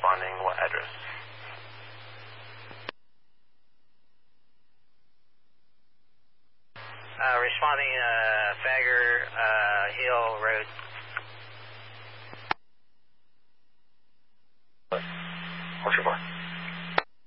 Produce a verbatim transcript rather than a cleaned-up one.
responding. What address? Uh, responding, uh, Fagger, uh, Hill Road. What? What's your bar?